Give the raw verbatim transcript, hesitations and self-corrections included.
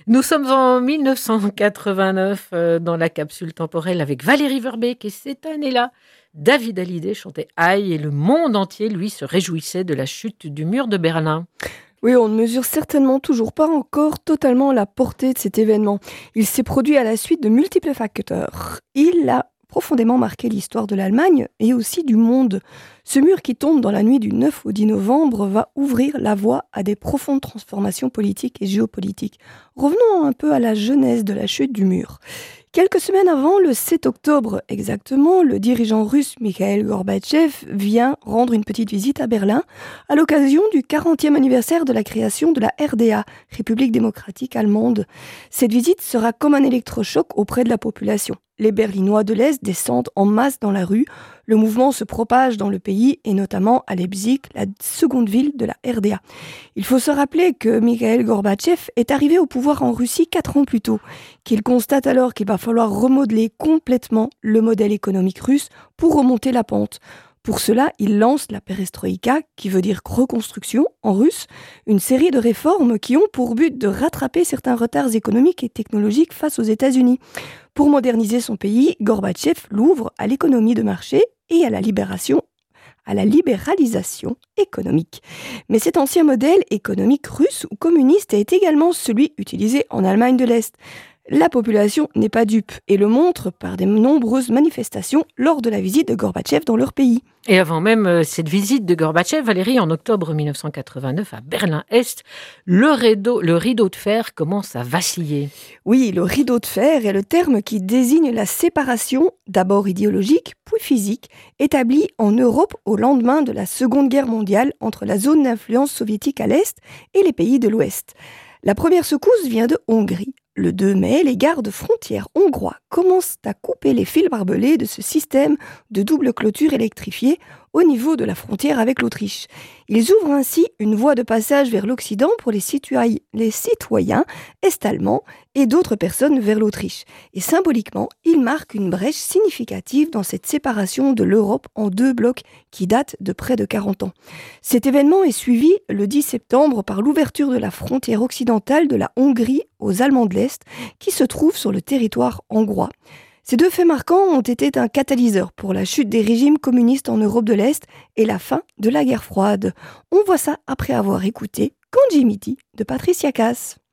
Nous sommes en mille neuf cent quatre-vingt-neuf euh, dans la capsule temporelle avec Valérie Verbeek et cette année-là, David Hallyday chantait Aïe et le monde entier, lui, se réjouissait de la chute du mur de Berlin. Oui, on ne mesure certainement toujours pas encore totalement la portée de cet événement. Il s'est produit à la suite de multiples facteurs. Il a profondément marqué l'histoire de l'Allemagne et aussi du monde. Ce mur qui tombe dans la nuit du neuf au dix novembre va ouvrir la voie à des profondes transformations politiques et géopolitiques. Revenons un peu à la genèse de la chute du mur. Quelques semaines avant, le sept octobre exactement, le dirigeant russe Mikhail Gorbatchev vient rendre une petite visite à Berlin à l'occasion du quarantième anniversaire de la création de la R D A, République démocratique allemande. Cette visite sera comme un électrochoc auprès de la population. Les Berlinois de l'Est descendent en masse dans la rue. Le mouvement se propage dans le pays et notamment à Leipzig, la seconde ville de la R D A. Il faut se rappeler que Mikhail Gorbatchev est arrivé au pouvoir en Russie quatre ans plus tôt, qu'il constate alors qu'il va falloir remodeler complètement le modèle économique russe pour remonter la pente. Pour cela, il lance la perestroïka, qui veut dire reconstruction en russe, une série de réformes qui ont pour but de rattraper certains retards économiques et technologiques face aux États-Unis. Pour moderniser son pays, Gorbatchev l'ouvre à l'économie de marché et à la libération à la libéralisation économique. Mais cet ancien modèle économique russe ou communiste est également celui utilisé en Allemagne de l'Est. La population n'est pas dupe et le montre par de nombreuses manifestations lors de la visite de Gorbatchev dans leur pays. Et avant même euh, cette visite de Gorbatchev, Valérie, en octobre mille neuf cent quatre-vingt-neuf à Berlin-Est, le rideau, le rideau de fer commence à vaciller. Oui, le rideau de fer est le terme qui désigne la séparation, d'abord idéologique, puis physique, établie en Europe au lendemain de la Seconde Guerre mondiale entre la zone d'influence soviétique à l'Est et les pays de l'Ouest. La première secousse vient de Hongrie. Le deux mai, les gardes frontières hongrois commencent à couper les fils barbelés de ce système de double clôture électrifiée au niveau de la frontière avec l'Autriche. Ils ouvrent ainsi une voie de passage vers l'Occident pour les, citoy- les citoyens est-allemands et d'autres personnes vers l'Autriche. Et symboliquement, ils marquent une brèche significative dans cette séparation de l'Europe en deux blocs qui datent de près de quarante ans. Cet événement est suivi le dix septembre par l'ouverture de la frontière occidentale de la Hongrie aux Allemands de l'Est, qui se trouvent sur le territoire hongrois. Ces deux faits marquants ont été un catalyseur pour la chute des régimes communistes en Europe de l'Est et la fin de la guerre froide. On voit ça après avoir écouté Quand Jimmy dit de Patricia Cass.